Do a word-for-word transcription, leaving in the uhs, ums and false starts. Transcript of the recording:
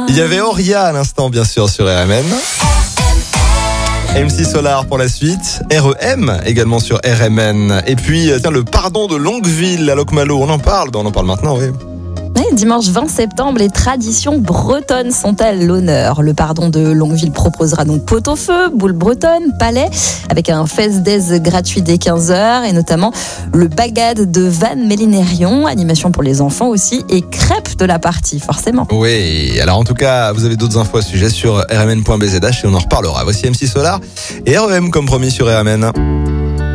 Il y avait Oria à l'instant, bien sûr, sur R M N. M C Solar pour la suite, R E M également sur R M N. Et puis, tiens, le pardon de Longueville à Locmalo, on en parle, on en parle maintenant, oui. Oui, dimanche vingt septembre, les traditions bretonnes sont à l'honneur. Le pardon de Longueville proposera donc pot-au-feu, boule bretonne, palais, avec un fest-days gratuit dès quinze heures et notamment le bagad de Van Mélinérion, animation pour les enfants aussi, et crêpes de la partie, forcément. Oui, alors en tout cas, vous avez d'autres infos à ce sujet sur r m n point b z h et on en reparlera. Voici M C Solar et R E M comme promis sur R M N.